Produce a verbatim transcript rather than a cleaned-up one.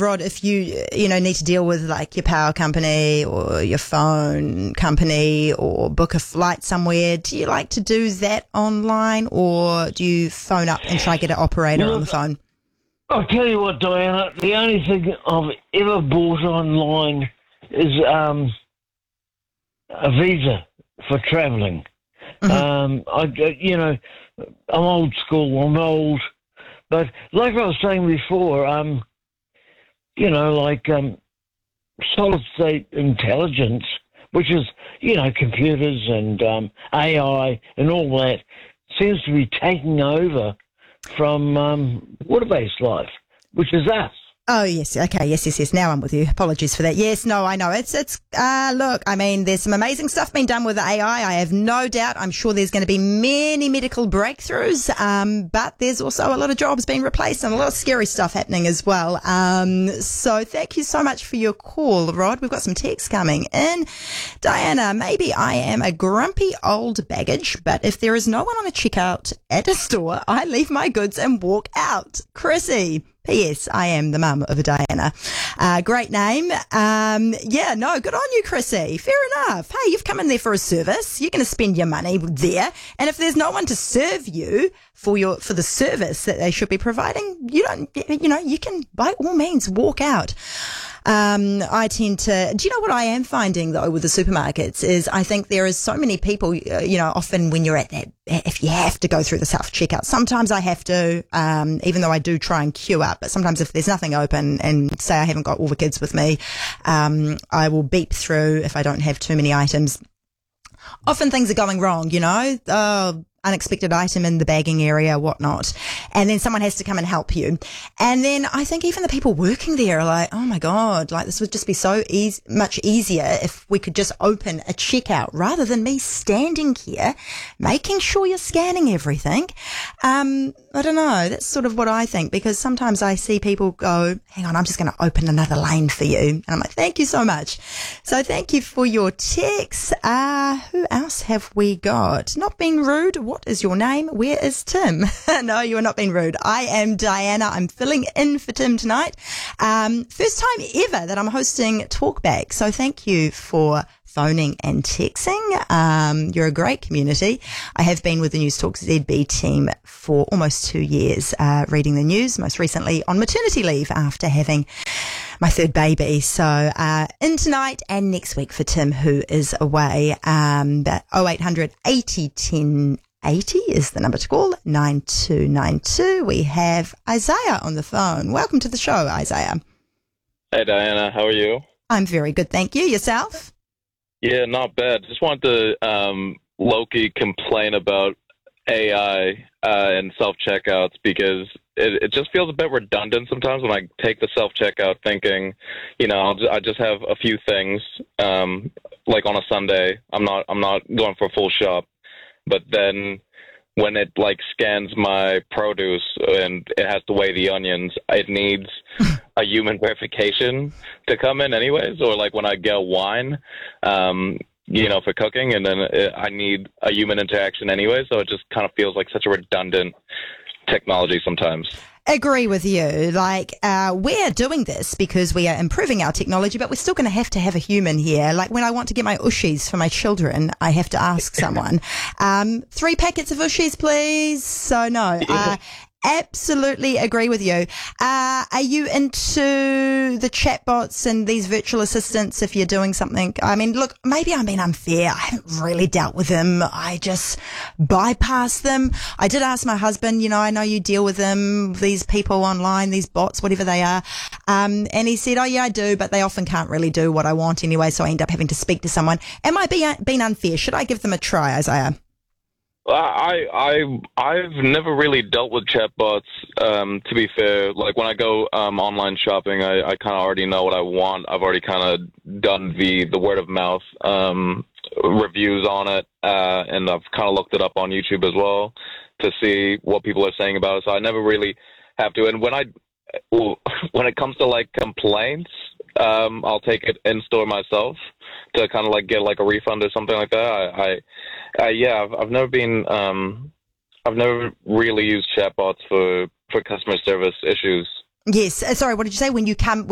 Rod, if you, you know, need to deal with like your power company or your phone company or book a flight somewhere, do you like to do that online or do you phone up and try to get an operator Look, on the phone? I'll tell you what, Diana, the only thing I've ever bought online is um, a visa for travelling. Mm-hmm. Um, I, you know, I'm old school, I'm old, but like I was saying before, um, you know, like um, solid state intelligence, which is, you know, computers and um, A I and all that, seems to be taking over from um, water-based life, which is us. Oh, yes. Okay. Yes, yes, yes. Now I'm with you. Apologies for that. Yes, no, I know. It's, it's, uh, look, I mean, there's some amazing stuff being done with A I. I have no doubt. I'm sure there's going to be many medical breakthroughs. Um, but there's also a lot of jobs being replaced and a lot of scary stuff happening as well. Um, so thank you so much for your call, Rod. We've got some texts coming in. Diana, maybe I am a grumpy old baggage, but if there is no one on a checkout at a store, I leave my goods and walk out. Chrissy. P S. I am the mum of a Diana. Uh, great name. Um, yeah, no, good on you, Chrissy. Fair enough. Hey, you've come in there for a service. You're going to spend your money there. And if there's no one to serve you for your, for the service that they should be providing, you don't, you know, you can by all means walk out. Um, I tend to, do you know what I am finding though with the supermarkets is I think there is so many people, uh, you know, often when you're at that, if you have to go through the self-checkout, sometimes I have to, um, even though I do try and queue up, but sometimes if there's nothing open and say I haven't got all the kids with me, um, I will beep through if I don't have too many items. Often things are going wrong, you know, oh, unexpected item in the bagging area, whatnot. And then someone has to come and help you. And then I think even the people working there are like, oh my God, like this would just be so easy, much easier if we could just open a checkout rather than me standing here, making sure you're scanning everything. Um, I don't know. That's sort of what I think because sometimes I see people go, hang on, I'm just going to open another lane for you. And I'm like, thank you so much. So thank you for your text. Uh, who else have we got? Not being rude. What is your name? Where is Tim? No, you are not being rude. I am Diana. I'm filling in for Tim tonight. Um, first time ever that I'm hosting Talkback. So thank you for phoning and texting. Um, you're a great community. I have been with the News Talk Z B team for almost two years, uh, reading the news, most recently on maternity leave after having my third baby. So, uh, in tonight and next week for Tim, who is away. Um, but oh eight hundred eighty ten eighty is the number to call, nine two nine two. We have Isaiah on the phone. Welcome to the show, Isaiah. Hey, Diana. How are you? I'm very good, thank you. Yourself? Yeah, not bad. Just wanted to um, low-key complain about A I uh, and self-checkouts because it, it just feels a bit redundant sometimes when I take the self-checkout thinking, you know, I'll, I just have a few things, um, like on a Sunday. I'm not, I'm not going for a full shop. But then when it, like, scans my produce and it has to weigh the onions, it needs a human verification to come in anyways. Or, like, when I get wine, um, you know, for cooking, and then it, I need a human interaction anyway. So it just kind of feels like such a redundant technology sometimes. Agree with you. Like, uh, we're doing this because we are improving our technology, but we're still going to have to have a human here. Like when I want to get my Ushies for my children, I have to ask someone, um, three packets of Ushies, please. So no, uh, absolutely agree with you. Uh, are you into the chatbots and these virtual assistants if you're doing something? I mean, look, maybe I'm being unfair. I haven't really dealt with them. I just bypass them. I did ask my husband, you know, I know you deal with them, these people online, these bots, whatever they are. Um, and he said, oh yeah, I do, but they often can't really do what I want anyway. So I end up having to speak to someone. Am I being, being unfair? Should I give them a try, Isaiah? I I I've never really dealt with chatbots. Um, to be fair, like when I go um, online shopping, I, I kind of already know what I want. I've already kind of done the the word of mouth um, reviews on it, uh, and I've kind of looked it up on YouTube as well to see what people are saying about it. So I never really have to. And when I when it comes to like complaints, um, I'll take it in store myself to kind of like get like a refund or something like that. I, I uh, yeah, I've, I've never been, um, I've never really used chatbots for, for customer service issues. Yes. Sorry, what did you say? When you come,